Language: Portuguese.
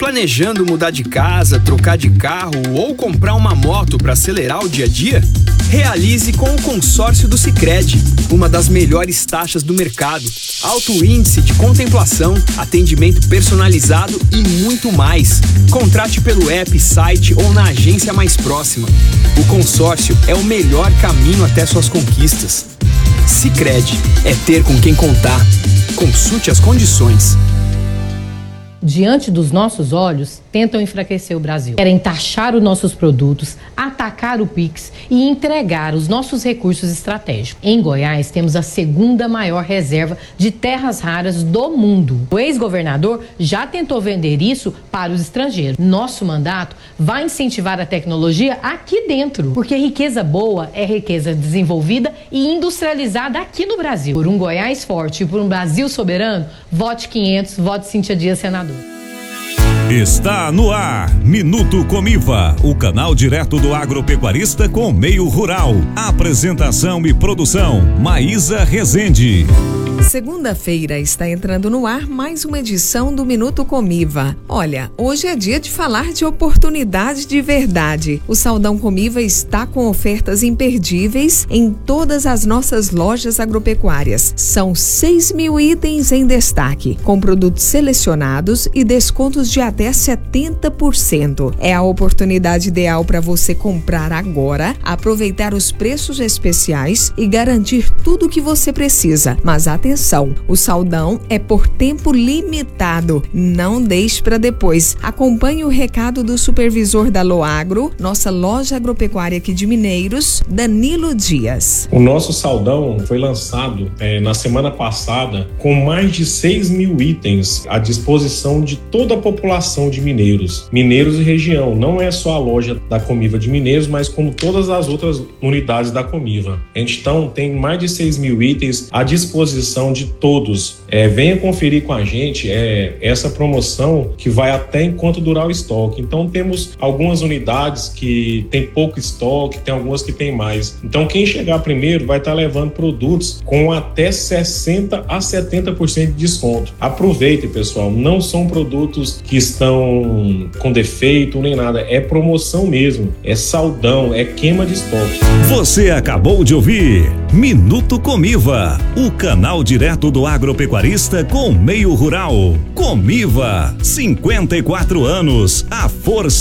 planejando mudar de casa, trocar de carro ou comprar uma moto para acelerar o dia a dia? Realize com o consórcio do Sicredi, uma das melhores taxas do mercado, alto índice de contemplação, atendimento personalizado e muito mais. Contrate pelo app, site ou na agência mais próxima. O consórcio é o melhor caminho até suas conquistas. Sicredi é ter com quem contar. Consulte as condições. Diante dos nossos olhos, tentam enfraquecer o Brasil. Querem taxar os nossos produtos, atacar o Pix e entregar os nossos recursos estratégicos. Em Goiás, temos a segunda maior reserva de terras raras do mundo. O ex-governador já tentou vender isso para os estrangeiros. Nosso mandato vai incentivar a tecnologia aqui dentro, porque riqueza boa é riqueza desenvolvida e industrializada aqui no Brasil. Por um Goiás forte e por um Brasil soberano, vote 500, vote Cíntia Dias, senador. Está no ar, Minuto Comiva, o canal direto do agropecuarista com o meio rural. Apresentação e produção, Maísa Rezende. Segunda-feira está entrando no ar mais uma edição do Minuto Comiva. Olha, hoje é dia de falar de oportunidade de verdade. O Saldão Comiva está com ofertas imperdíveis em todas as nossas lojas agropecuárias. São 6.000 itens em destaque, com produtos selecionados e descontos de até 70%. É a oportunidade ideal para você comprar agora, aproveitar os preços especiais e garantir tudo o que você precisa. Mas atenção, o saldão é por tempo limitado. Não deixe para depois. Acompanhe o recado do supervisor da Loagro, nossa loja agropecuária aqui de Mineiros, Danilo Dias. O nosso saldão foi lançado na semana passada com mais de 6.000 itens à disposição de toda a população de Mineiros e região. Não é só a loja da Comiva de Mineiros, mas como todas as outras unidades da Comiva. A gente então tem mais de 6.000 itens à disposição de todos. Venha conferir com a gente essa promoção que vai até enquanto durar o estoque. Então temos algumas unidades que tem pouco estoque, tem algumas que tem mais. Então quem chegar primeiro vai estar levando produtos com até 60% a 70% de desconto. Aproveitem, pessoal, não são produtos que estão com defeito nem nada, é promoção mesmo, é saldão, é queima de estoque. Você acabou de ouvir Minuto Comiva, o canal direto do agropecuarista com meio rural. Comiva, 54 anos, a força